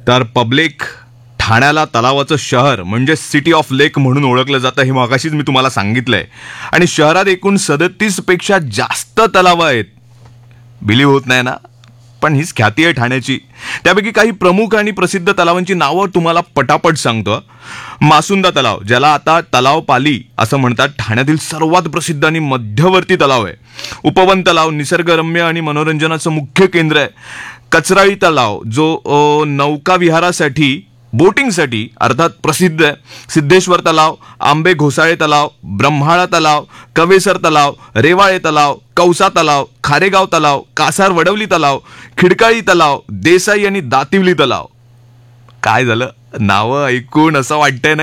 तर पब्लिक ठाण्याला तलावाचं शहर म्हणजे सिटी ऑफ लेक म्हणून ओळखलं जातं हे मगाशीच मी तुम्हाला सांगितलंय. आणि शहरात एकूण 37 पेक्षा जास्त तलाव आहेत. बिलीव्ह होत नाही ना, पण हीच ख्याती आहे ठाण्याची. त्यापैकी काही प्रमुख आणि प्रसिद्ध तलावांची नावं तुम्हाला पटापट सांगतो. मासुंदा तलाव, ज्याला आता तलाव पाली असं म्हणतात, ठाण्यातील सर्वात प्रसिद्ध आणि मध्यवर्ती तलाव आहे. उपवन तलाव निसर्गरम्य आणि मनोरंजनाचं मुख्य केंद्र आहे. कचराळी तलाव जो नौका विहारासाठी बोटिंगसाठी अर्थात प्रसिद्ध आहे. सिद्धेश्वर तलाव, आंबे घोसाळे तलाव, ब्रह्माळा तलाव, कवेसर तलाव, रेवाळे तलाव, कौसा तलाव, खारेगाव तलाव, कासार वडवली तलाव, खिडकाळी तलाव, देसाई आणि दातिवली तलाव. काय झालं, नावं ऐकून असं वाटतंय ना